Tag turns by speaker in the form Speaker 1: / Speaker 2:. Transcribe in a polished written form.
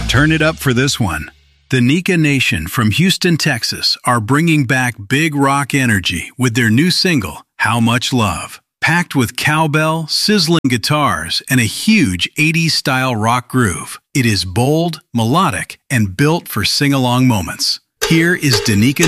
Speaker 1: Turn it up for this one. The Nika Nation from Houston, Texas are bringing back big rock energy with their new single, How Much Love. Packed with cowbell, sizzling guitars, and a huge 80s-style rock groove. It is bold, melodic, and built for sing-along moments. Here is Danica